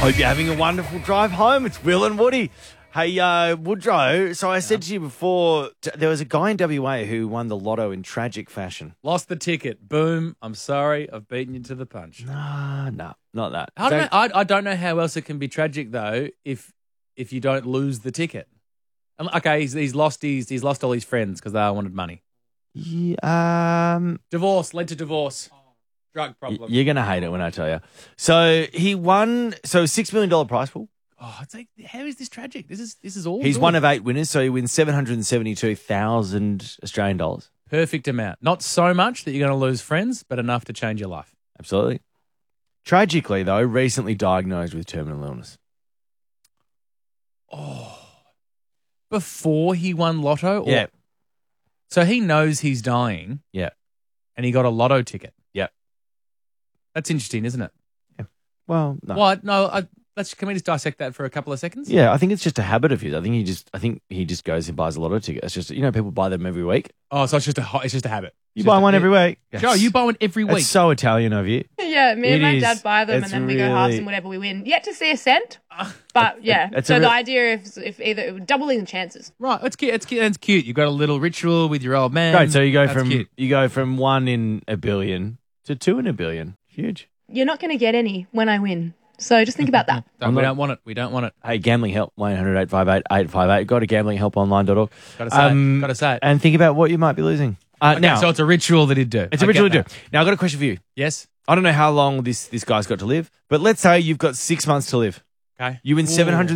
Hope you're having a wonderful drive home. It's Will and Woody. Hey, Woodrow, so I said to you before, there was a guy in WA who won the lotto in tragic fashion. Lost the ticket. Boom. I'm sorry. I've beaten you to the punch. No, not that. I don't know how else it can be tragic, though, if you don't lose the ticket. Okay, he's lost all his friends because they all wanted money. Divorce led to divorce. Drug problem. You're going to hate it when I tell you. So he won, $6 million prize pool. Oh, it's like, how is this tragic? This is all. He's good. one of 8 winners, so he wins 772,000 Australian dollars. Perfect amount. Not so much that you're going to lose friends, but enough to change your life. Absolutely. Tragically, though, recently diagnosed with terminal illness. Oh. Before he won lotto? Yeah. So he knows he's dying. Yeah. And he got a lotto ticket. Yeah. That's interesting, isn't it? Yeah. Well, no. What? No, can we just dissect that for a couple of seconds? Yeah, I think it's just a habit of his. I think he just goes and buys a lotto ticket. It's just, people buy them every week. Oh, so it's just a habit. You buy one every week. Joe, you buy one every week. It's so Italian of you. Yeah, me and my dad buy them It's and then we go halves and whatever we win. Yet to see a cent, but yeah. So the idea if either doubling the chances. Right, it's cute. It's cute. You've got a little ritual with your old man. Right, so you go That's from 1 in a billion to 2 in a billion. Huge. You're not going to get any when I win. So just think about that. We don't want it. We don't want it. Hey, gambling help, 1-800-858-858. Go to gamblinghelponline.org. Got to say it. And think about what you might be losing. Now, so it's a ritual that he'd do. It's a ritual to do. Now, I've got a question for you. Yes? I don't know how long this guy's got to live, but let's say you've got 6 months to live. Okay. You win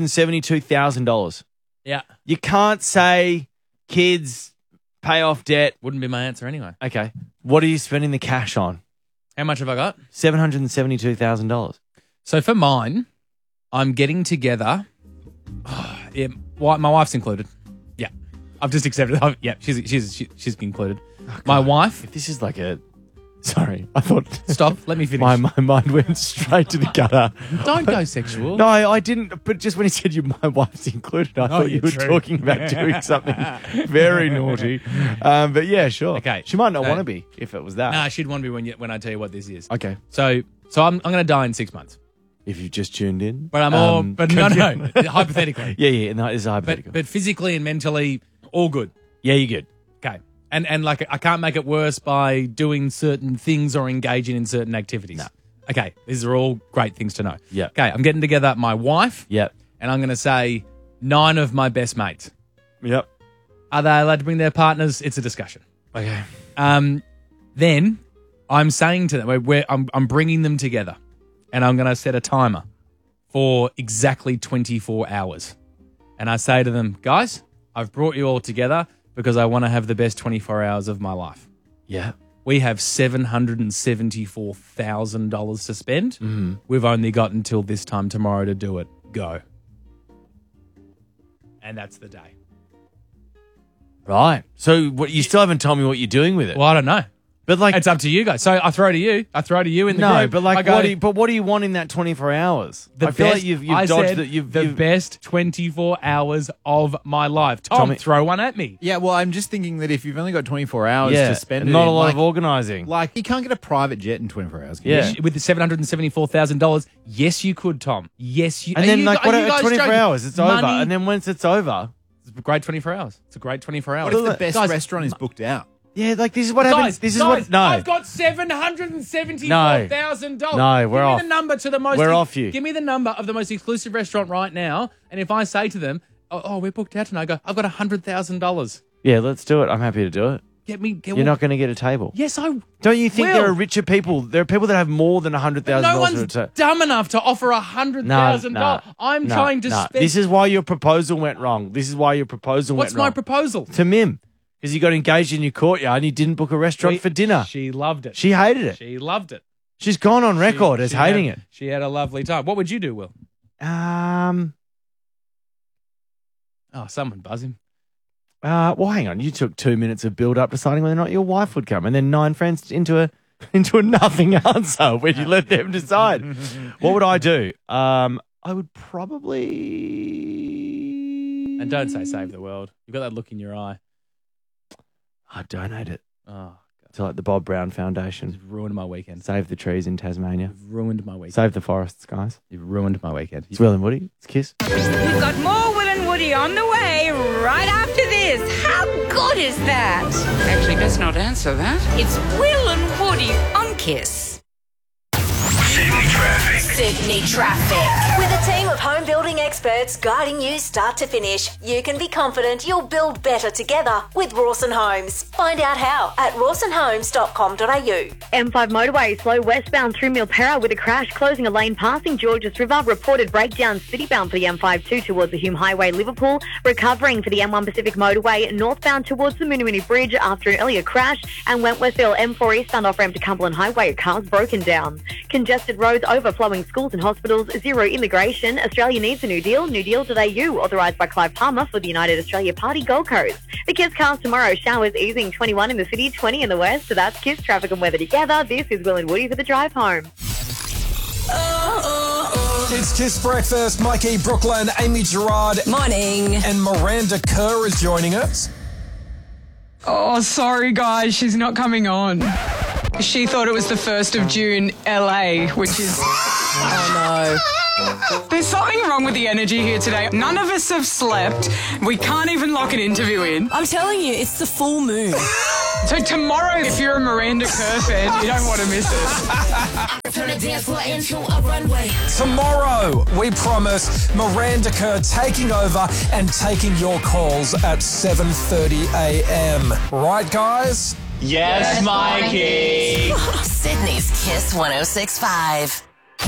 $772,000. Yeah. You can't say, kids, pay off debt. Wouldn't be my answer anyway. Okay. What are you spending the cash on? How much have I got? $772,000. So for mine, I'm getting together. Yeah, my wife's included. Yeah, I've just accepted. Yeah, she's included. Oh, my wife. If this is like a... Sorry, I thought... Stop, let me finish. My mind went straight to the gutter. Don't go sexual. No, I didn't. But just when he said my wife's included, I thought you were talking about doing something very naughty. But yeah, sure. Okay. She might not want to be if it was that. Nah, she'd want to be when I tell you what this is. Okay. So I'm going to die in 6 months. If you've just tuned in. But no, hypothetically. Yeah, no, it's hypothetical. But physically and mentally, all good. Yeah, you're good. Okay. And like, I can't make it worse by doing certain things or engaging in certain activities. No. Okay, these are all great things to know. Yeah. Okay, I'm getting together my wife. Yep. And I'm going to say 9 of my best mates. Yep. Are they allowed to bring their partners? It's a discussion. Okay. Then I'm saying to them, I'm bringing them together. And I'm going to set a timer for exactly 24 hours. And I say to them, guys, I've brought you all together because I want to have the best 24 hours of my life. Yeah. We have $774,000 to spend. Mm-hmm. We've only got until this time tomorrow to do it. Go. And that's the day. Right. So you still haven't told me what you're doing with it. Well, I don't know. But like, it's up to you guys. So I throw to you. I throw to you in the group. but like, what do you want in that 24 hours? I feel like you've dodged that. You've best 24 hours of my life. Tom, throw one at me. Yeah, well, I'm just thinking that if you've only got 24 hours to spend, and not a lot of organising. Like, you can't get a private jet in 24 hours. Yeah, with the $774,000, yes, you could, Tom. Yes, you. And then what? 24 hours, it's over. And then once it's over, it's a great 24 hours. It's a great 24 hours. What if the best restaurant is booked out? Yeah, like this is what happens. I've got $774,000. No, we're off. Give me the number to the most. We're off you. Give me the number of the most exclusive restaurant right now, and if I say to them, "Oh, we're booked out tonight," I go, "I've got $100,000." Yeah, let's do it. I'm happy to do it. You're not going to get a table. Yes, I. Don't you think there are richer people? There are people that have more than $100,000. No one's dumb enough to offer $100,000. I'm trying to spend. This is why your proposal went wrong. What's my proposal? To Mim. Because you got engaged in your courtyard and you didn't book a restaurant for dinner. She loved it. She hated it. She loved it. She's gone on record as hating it. She had a lovely time. What would you do, Will? Oh, someone buzz him. Well, hang on. You took 2 minutes of build up deciding whether or not your wife would come, and then 9 friends into a nothing answer when you let them decide. What would I do? I would probably. And don't say save the world. You've got that look in your eye. I'd donate it. Oh, God. to like the Bob Brown Foundation. Ruined my weekend. Save the trees in Tasmania. Ruined my weekend. Save the forests, guys. You've ruined my weekend. It's Will and Woody. It's Kiss. We've got more Will and Woody on the way right after this. How good is that? Actually, best not answer that. It's Will and Woody on Kiss. Sydney Traffic. With a team of home building experts guiding you start to finish, you can be confident you'll build better together with Rawson Homes. Find out how at rawsonhomes.com.au. M5 motorway slow westbound through Milperra with a crash closing a lane passing Georges River. Reported breakdown citybound for the M52 towards the Hume Highway, Liverpool. Recovering for the M1 Pacific motorway northbound towards the Moonee Bridge after an earlier crash. And Wentworthville M4 eastbound off ramp to Cumberland Highway. Cars broken down. Congested roads overflowing schools and hospitals. Zero immigration. Australia needs a New Deal. Newdeal.au. Authorised by Clive Palmer for the United Australia Party Gold Coast. The Kiss cast tomorrow. Showers easing 21 in the city, 20 in the west. So that's Kiss traffic and weather together. This is Will and Woody for the drive home. It's Kiss Breakfast. Mikey, Brooklyn, Amy Gerard. Morning. And Miranda Kerr is joining us. Oh, sorry, guys. She's not coming on. She thought it was the 1st of June, LA, which is... Oh, no. There's something wrong with the energy here today. None of us have slept. We can't even lock an interview in. I'm telling you, it's the full moon. So tomorrow, if you're a Miranda Kerr fan, you don't want to miss it. Tomorrow, we promise Miranda Kerr taking over and taking your calls at 7:30 a.m. Right, guys? Yes, Mikey. Sydney's Kiss 106.5.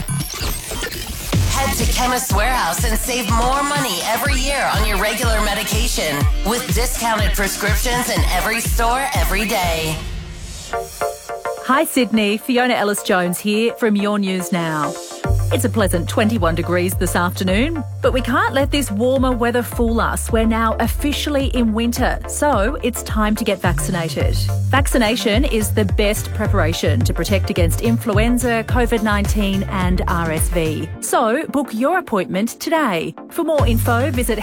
Head to Chemist Warehouse and save more money every year on your regular medication with discounted prescriptions in every store every day. Hi Sydney, Fiona Ellis-Jones here from Your News Now. It's a pleasant 21 degrees this afternoon, but we can't let this warmer weather fool us. We're now officially in winter, so it's time to get vaccinated. Vaccination is the best preparation to protect against influenza, COVID-19 and RSV. So book your appointment today. For more info, visit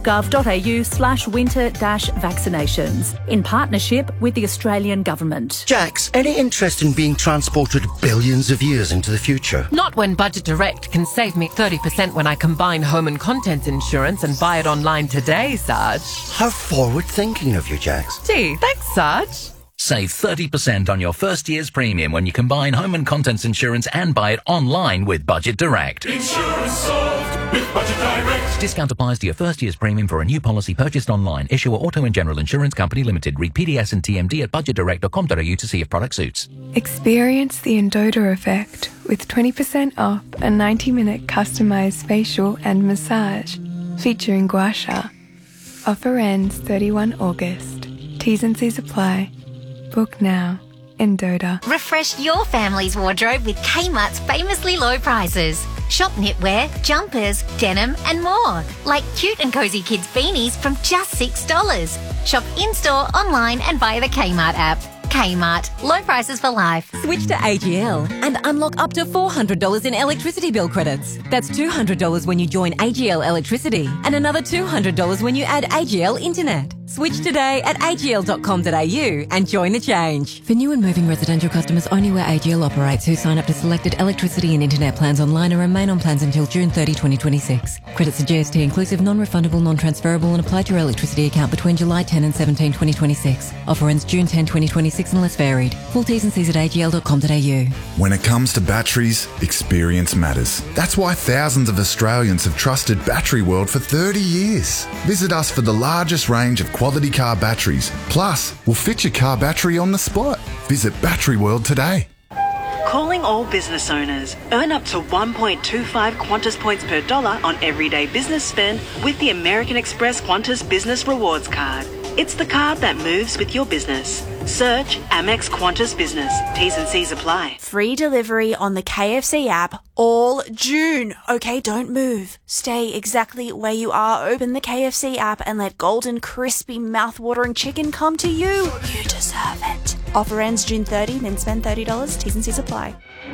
health.gov.au/winter-vaccinations in partnership with the Australian Government. Jax, any interest in being transported billions of years into the future? Not when Budget Direct can save me 30% when I combine home and contents insurance and buy it online today, Sarge. How forward-thinking of you, Jax. Gee, thanks, Sarge. Save 30% on your first year's premium when you combine home and contents insurance and buy it online with Budget Direct. Insurance solved with Budget Direct. Discount applies to your first year's premium for a new policy purchased online. Issuer Auto and General Insurance Company Limited. Read PDS and TMD at budgetdirect.com.au to see if product suits. Experience the Endota effect with 20% off a 90-minute customized facial and massage featuring gua sha. Offer ends 31 August. T's and C's apply. Book now. Endota. Refresh your family's wardrobe with Kmart's famously low prices. Shop knitwear, jumpers, denim and more. Like cute and cozy kids beanies from just $6. Shop in-store, online and via the Kmart app. Kmart. Low prices for life. Switch to AGL and unlock up to $400 in electricity bill credits. That's $200 when you join AGL Electricity and another $200 when you add AGL Internet. Switch today at agl.com.au and join the change. For new and moving residential customers only where AGL operates who sign up to selected electricity and internet plans online and remain on plans until June 30, 2026. Credits are GST inclusive, non-refundable, non-transferable and apply to your electricity account between July 10 and 17, 2026. Offer ends June 10, 2026 unless varied. Full T's and C's at agl.com.au. When it comes to batteries, experience matters. That's why thousands of Australians have trusted Battery World for 30 years. Visit us for the largest range of quality car batteries. Plus, we'll fit your car battery on the spot. Visit Battery World today. Calling all business owners. Earn up to 1.25 Qantas points per dollar on everyday business spend with the American Express Qantas Business Rewards Card. It's the card that moves with your business. Search Amex Qantas Business. T's and C's apply. Free delivery on the KFC app all June. Okay, don't move. Stay exactly where you are. Open the KFC app and let golden, crispy, mouth-watering chicken come to you. You deserve it. Offer ends June 30, then spend $30. T's and C's apply.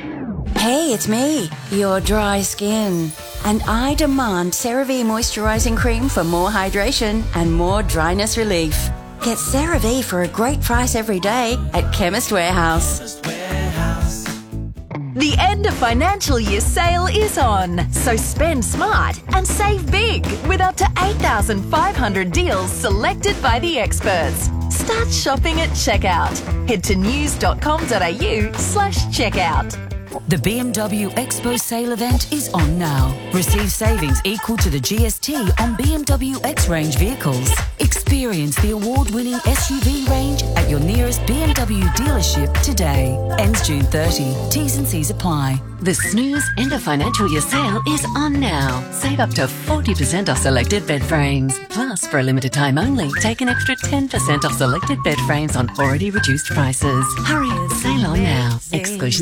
Hey, it's me, your dry skin. And I demand CeraVe Moisturising Cream for more hydration and more dryness relief. Get CeraVe for a great price every day at Chemist Warehouse. The end of financial year sale is on, so spend smart and save big with up to 8,500 deals selected by the experts. Start shopping at checkout. Head to news.com.au/checkout. The BMW Expo sale event is on now. Receive savings equal to the GST on BMW X-Range vehicles. Experience the award-winning SUV range at your nearest BMW dealership today. Ends June 30. T's and C's apply. The Snooze end of financial year sale is on now. Save up to 40% off selected bed frames. Plus, for a limited time only, take an extra 10% off selected bed frames on already reduced prices. Hurry, sale on now. Exclusion